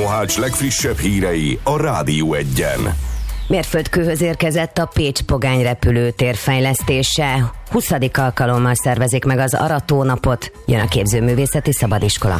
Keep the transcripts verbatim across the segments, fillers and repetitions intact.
Mohács legfrissebb hírei a Rádió Egyen. Mérföldkőhöz érkezett a Pécs-Pogány repülőtér fejlesztése. huszadik alkalommal szervezik meg az Aratónapot. Jön a Képzőművészeti Szabadiskola.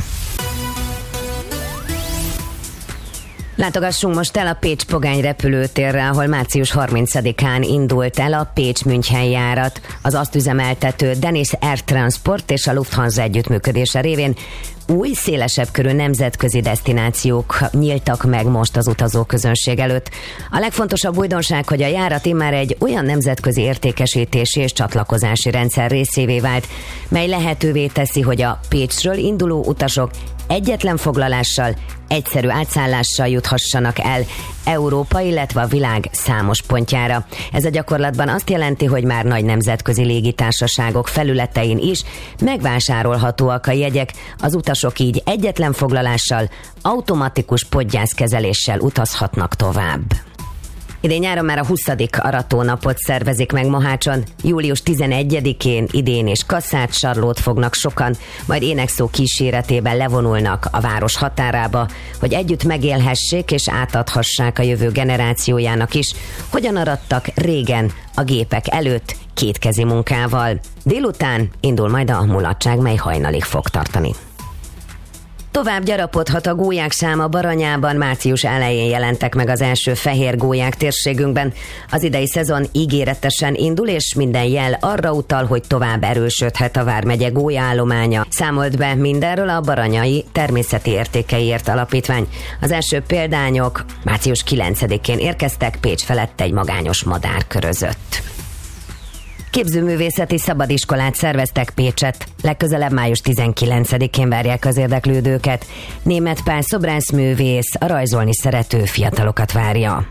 Látogassunk most el a Pécs-Pogány repülőtérre, ahol március harmincadikán indult el a Pécs-München járat. Az azt üzemeltető Danish Air Transport és a Lufthansa együttműködése révén új, szélesebb körű nemzetközi desztinációk nyíltak meg most az utazóközönség előtt. A legfontosabb újdonság, hogy a járat immár egy olyan nemzetközi értékesítési és csatlakozási rendszer részévé vált, mely lehetővé teszi, hogy a Pécsről induló utasok egyetlen foglalással, egyszerű átszállással juthassanak el Európa, illetve a világ számos pontjára. Ez a gyakorlatban azt jelenti, hogy már nagy nemzetközi légitársaságok felületein is megvásárolhatóak a jegyek, az utasok így egyetlen foglalással, automatikus podgyászkezeléssel utazhatnak tovább. Idén nyáron már a huszadik Aratónapot szervezik meg Mohácson. július tizenegyedikén idén és Kasszát Sarlót fognak sokan, majd énekszó kíséretében levonulnak a város határába, hogy együtt megélhessék és átadhassák a jövő generációjának is, hogyan arattak régen a gépek előtt kétkezi munkával. Délután indul majd a mulatság, mely hajnalig fog tartani. Tovább gyarapodhat a gólyák száma Baranyában, március elején jelentek meg az első fehér gólyák térségünkben. Az idei szezon ígéretesen indul, és minden jel arra utal, hogy tovább erősödhet a vármegye gólyaállománya. Számolt be mindenről a Baranyai Természeti Értékeiért Alapítvány. Az első példányok március kilencedikén érkeztek, Pécs felett egy magányos madár körözött. Képzőművészeti szabadiskolát szerveztek Pécset. Legközelebb május tizenkilencedikén várják az érdeklődőket. Németh Pál szobrászművész a rajzolni szerető fiatalokat várja.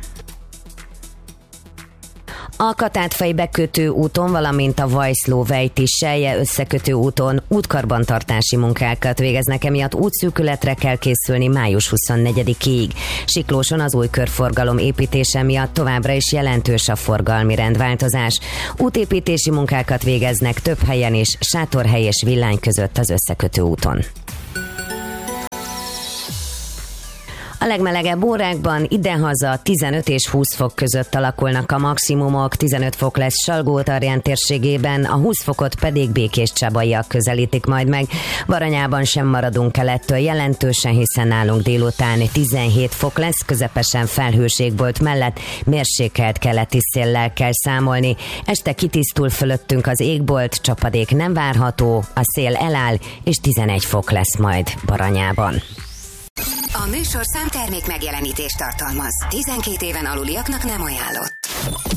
A Katátfej bekötő úton, valamint a Vajszló-Vejti-Selje összekötő úton útkarbantartási munkákat végeznek, emiatt útszűkületre kell készülni május huszonnegyedikéig. Siklóson az új körforgalom építése miatt továbbra is jelentős a forgalmi rendváltozás. Útépítési munkákat végeznek több helyen is, Sátorhely és Villány között az összekötő úton. A legmelegebb órákban idehaza tizenöt és húsz fok között alakulnak a maximumok, tizenöt fok lesz Salgó-Tarján térségében, a húsz fokot pedig Békéscsabaiak közelítik majd meg. Baranyában sem maradunk el ettől jelentősen, hiszen nálunk délután tizenhét fok lesz, közepesen felhőségbolt mellett mérsékelt keleti széllel kell számolni. Este kitisztul fölöttünk az égbolt, csapadék nem várható, a szél eláll, és tizenegy fok lesz majd Baranyában. A műsorszám termék megjelenítést tartalmaz. tizenkét éven aluliaknak nem ajánlott.